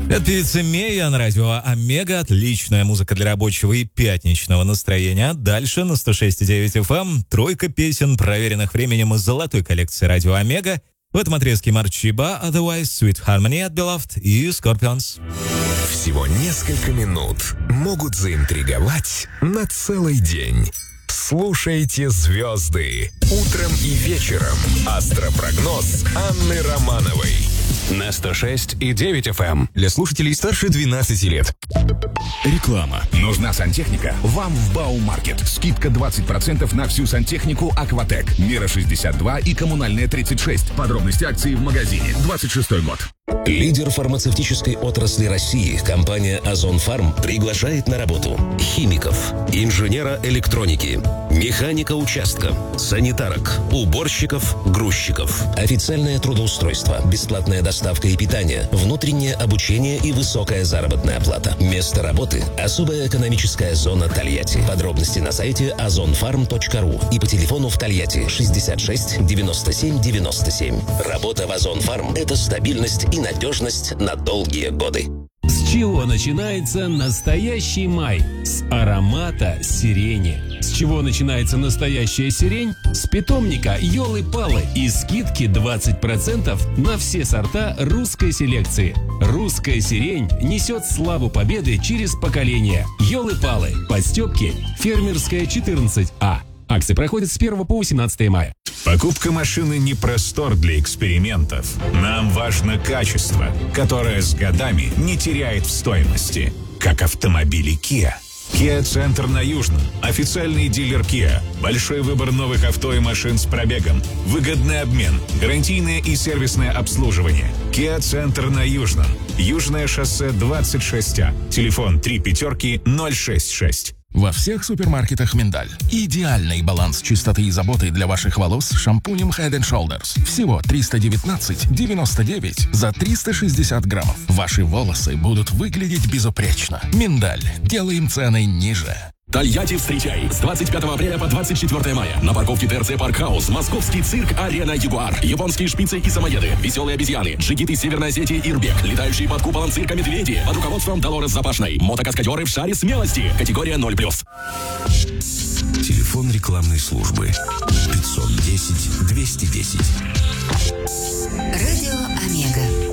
Это певица Мея на радио Омега. Отличная музыка для рабочего и пятничного настроения. Дальше на 106.9 FM тройка песен, проверенных временем из золотой коллекции радио Омега. В этом отрезке Марчиба, Otherwise, Sweet Harmony от Beloved и Scorpions. Всего несколько минут могут заинтриговать на целый день. Слушайте звезды утром и вечером. Астропрогноз Анны Романовой на 106.9 FM. Для слушателей старше 12 лет. Реклама. Нужна сантехника? Вам в Баумаркет. Скидка 20% на всю сантехнику «Акватек». Мера 62 и коммунальная 36. Подробности акции в магазине. 26-й год. Лидер фармацевтической отрасли России, компания «Озон Фарм» приглашает на работу химиков, инженера электроники, механика участка, санитарок, уборщиков, грузчиков. Официальное трудоустройство, бесплатная доставка и питание, внутреннее обучение и высокая заработная плата. Место работы – особая экономическая зона Тольятти. Подробности на сайте ozonfarm.ru и по телефону в Тольятти 66 97 97. Работа в «Озон Фарм» – это стабильность и надежность на долгие годы. С чего начинается настоящий май? С аромата сирени. С чего начинается настоящая сирень? С питомника Ёлы-Палы и скидки 20% на все сорта русской селекции. Русская сирень несет славу победы через поколения. Ёлы-Палы. Подстёпки. Фермерская 14А. Акции проходят с 1 по 18 мая. Покупка машины не простор для экспериментов. Нам важно качество, которое с годами не теряет в стоимости. Как автомобили Kia. Kia-центр на Южном. Официальный дилер Kia. Большой выбор новых авто и машин с пробегом. Выгодный обмен. Гарантийное и сервисное обслуживание. Kia-центр на Южном. Южное шоссе 26А. Телефон 35-066. Во всех супермаркетах «Миндаль». Идеальный баланс чистоты и заботы для ваших волос с шампунем Head Shoulders. Всего 319,99 за 360 граммов. Ваши волосы будут выглядеть безупречно. «Миндаль». Делаем цены ниже. Тольятти, встречай! С 25 апреля по 24 мая на парковке ТРЦ Паркхаус московский цирк «Арена Ягуар». Японские шпицы и самоеды, веселые обезьяны, джигиты Северной Осетии Ирбек, летающие под куполом цирка медведи под руководством Долорес Запашной, мотокаскадеры в шаре смелости, категория 0+. Телефон рекламной службы 510 210. Радио Омега.